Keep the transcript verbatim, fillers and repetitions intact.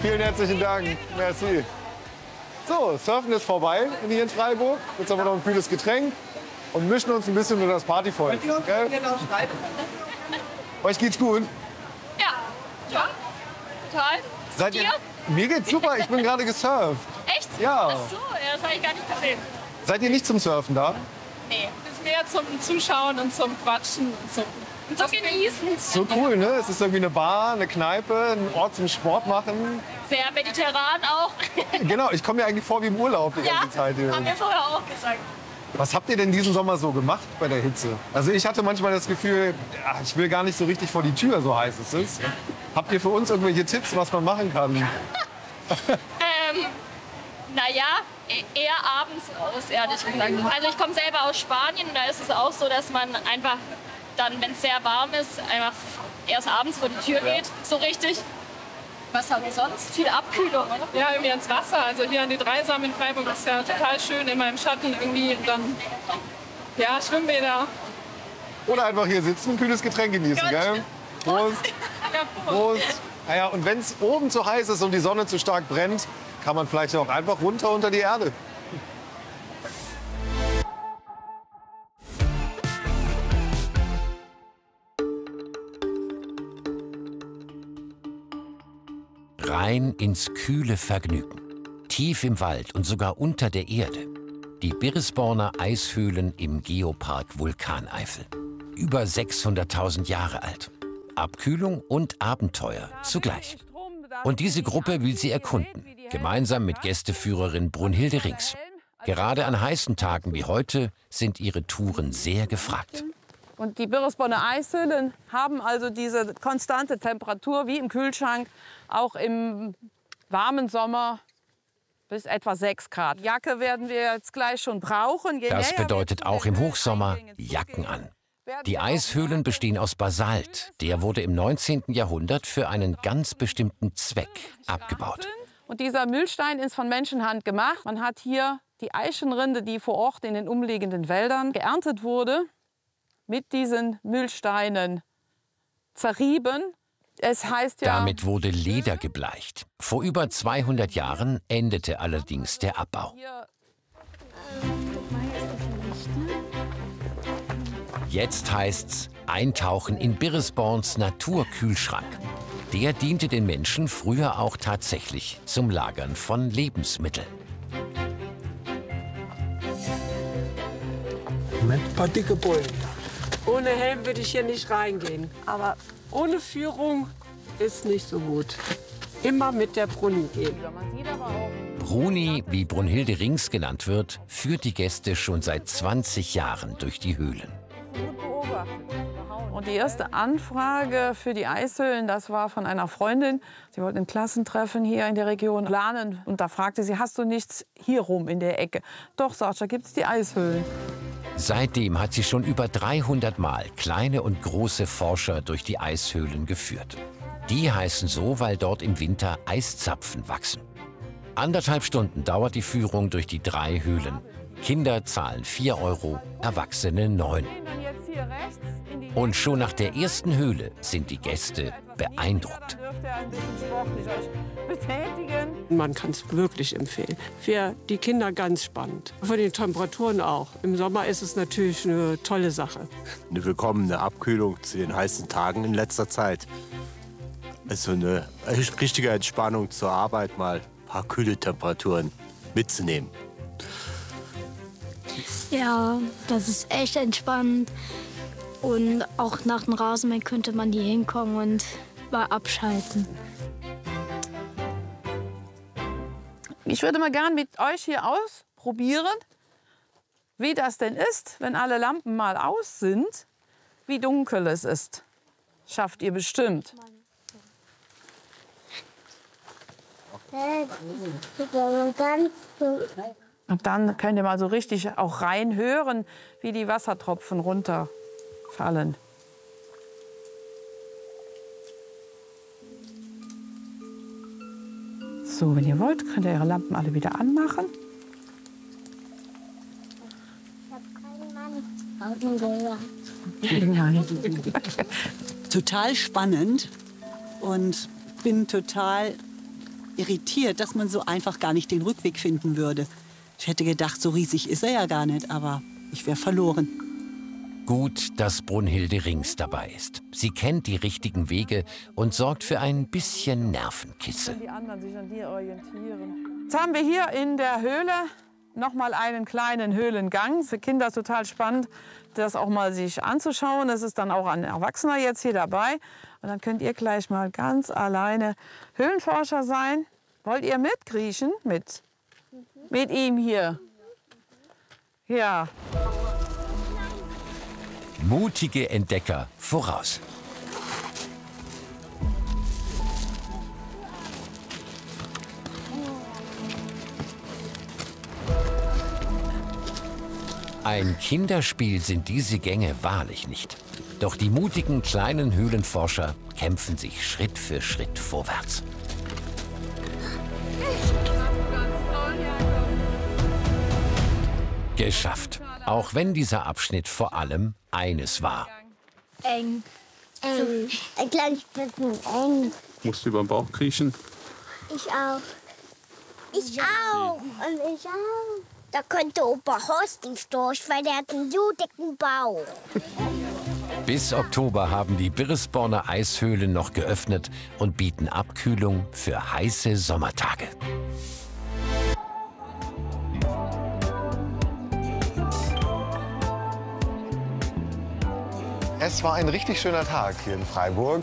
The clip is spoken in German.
Vielen herzlichen Dank. Merci. So, Surfen ist vorbei hier in Freiburg. Jetzt haben wir noch ein kühles Getränk und mischen uns ein bisschen unter das Partyvolk. Gell? Euch geht's gut? Ja, ja, total. Seid ihr? Mir geht's super, ich bin gerade gesurft. Echt? Ja. Ach so, ja, das habe ich gar nicht gesehen. Seid ihr nicht zum Surfen da? Nee, das ist mehr zum Zuschauen und zum Quatschen und zum, und zum Genießen. So cool, ne? Es ist irgendwie eine Bar, eine Kneipe, ein Ort zum Sport machen. Sehr mediterran auch. Genau, ich komme mir eigentlich vor wie im Urlaub die Ja, ganze Zeit. Hier. haben wir vorher auch gesagt. Was habt ihr denn diesen Sommer so gemacht bei der Hitze? Also ich hatte manchmal das Gefühl, ja, ich will gar nicht so richtig vor die Tür, so heiß es ist. Habt ihr für uns irgendwelche Tipps, was man machen kann? ähm, naja, eher abends raus, ehrlich gesagt. Also ich komme selber aus Spanien und da ist es auch so, dass man einfach dann, wenn es sehr warm ist, einfach erst abends vor die Tür geht, so richtig. Was haben wir sonst? Viel Abkühlung, oder? Ja, irgendwie ans Wasser. Also hier an die Dreisam in Freiburg ist ja total schön, immer im Schatten irgendwie. Und dann, ja, Schwimmbäder. Oder einfach hier sitzen, ein kühles Getränk genießen, gell? Prost. Ja, Prost. Naja, und wenn es oben zu heiß ist und die Sonne zu stark brennt, kann man vielleicht auch einfach runter unter die Erde. Rein ins kühle Vergnügen. Tief im Wald und sogar unter der Erde. Die Birresborner Eishöhlen im Geopark Vulkaneifel. Über sechshunderttausend Jahre alt. Abkühlung und Abenteuer zugleich. Und diese Gruppe will sie erkunden, gemeinsam mit Gästeführerin Brunhilde Rings. Gerade an heißen Tagen wie heute sind ihre Touren sehr gefragt. Und die Birresborner Eishöhlen haben also diese konstante Temperatur wie im Kühlschrank, auch im warmen Sommer bis etwa sechs Grad. Jacke werden wir jetzt gleich schon brauchen. Je Das näher wir bedeutet zu auch den im Hochsommer Höhleneingängen Jacken an. werden Die wir auch Eishöhlen bestehen aus Basalt. Der wurde im neunzehnten Jahrhundert für einen ganz bestimmten Zweck abgebaut. Und dieser Mühlstein ist von Menschenhand gemacht. Man hat hier die Eichenrinde, die vor Ort in den umliegenden Wäldern geerntet wurde, mit diesen Mühlsteinen zerrieben. Es heißt ja, Damit wurde Leder gebleicht. Vor über zweihundert Jahren endete allerdings der Abbau. hier Jetzt heißt's eintauchen in Birresborns Naturkühlschrank. Der diente den Menschen früher auch tatsächlich zum Lagern von Lebensmitteln. Mit ein paar dicke Bullen. Ohne Helm würde ich hier nicht reingehen. Aber ohne Führung ist nicht so gut. Immer mit der Bruni gehen. man sieht aber auch Bruni, wie Brunhilde Rings genannt wird, führt die Gäste schon seit zwanzig Jahren durch die Höhlen. gut beobachtet. Und die erste Anfrage für die Eishöhlen, das war von einer Freundin. Sie wollte ein Klassentreffen hier in der Region planen. Und da fragte sie, hast du nichts hier rum in der Ecke? Doch, sagt sie, da gibt es die Eishöhlen. Seitdem hat sie schon über dreihundert Mal kleine und große Forscher durch die Eishöhlen geführt. Die heißen so, weil dort im Winter Eiszapfen wachsen. Anderthalb Stunden dauert die Führung durch die drei Höhlen. Kinder zahlen vier Euro, Erwachsene neun. Und schon nach der ersten Höhle sind die Gäste beeindruckt. Man kann es wirklich empfehlen. Für die Kinder ganz spannend. Für die Temperaturen auch. Im Sommer ist es natürlich eine tolle Sache. Eine willkommene Abkühlung zu den heißen Tagen in letzter Zeit. Also eine richtige Entspannung zur Arbeit, mal ein paar kühle Temperaturen mitzunehmen. Ja, das ist echt entspannend. Und auch nach dem Rasenmähen könnte man hier hinkommen und mal abschalten. Ich würde mal gern mit euch hier ausprobieren, wie das denn ist, wenn alle Lampen mal aus sind, wie dunkel es ist. Schafft ihr bestimmt. Und dann könnt ihr mal so richtig auch reinhören, wie die Wassertropfen runterfallen. So, wenn ihr wollt, könnt ihr eure Lampen alle wieder anmachen. Total spannend und bin total irritiert, dass man so einfach gar nicht den Rückweg finden würde. Ich hätte gedacht, so riesig ist er ja gar nicht, aber ich wäre verloren. Gut, dass Brunhilde Rings dabei ist. Sie kennt die richtigen Wege und sorgt für ein bisschen Nervenkitzel. Die anderen sich an dir orientieren. Jetzt haben wir hier in der Höhle noch mal einen kleinen Höhlengang. Für Kinder ist total spannend, das auch mal sich anzuschauen. Das ist dann auch ein Erwachsener jetzt hier dabei. Und dann könnt ihr gleich mal ganz alleine Höhlenforscher sein. Wollt ihr mitkriechen? Mit, mit ihm hier. Ja. Mutige Entdecker voraus. Ein Kinderspiel sind diese Gänge wahrlich nicht. Doch die mutigen kleinen Höhlenforscher kämpfen sich Schritt für Schritt vorwärts. Geschafft. Auch wenn dieser Abschnitt vor allem eines war. Eng. Eng. Ein kleines bisschen eng. Musst du über den Bauch kriechen? Ich auch. Ich auch. Und ich auch. Da könnte Opa Horst nicht durch, weil der hat einen so dicken Bauch. Bis Oktober haben die Birresborner Eishöhlen noch geöffnet und bieten Abkühlung für heiße Sommertage. Es war ein richtig schöner Tag hier in Freiburg.